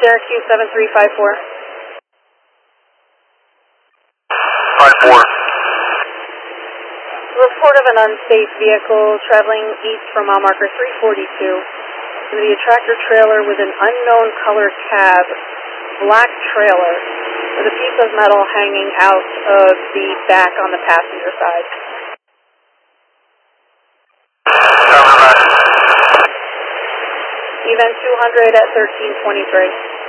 Syracuse 7354. 54. Report of an unsafe vehicle traveling east from mile marker 342. It's going to be a tractor trailer with an unknown color cab, black trailer, with a piece of metal hanging out of the back on the passenger side. Cover back. Event 200 at 1323.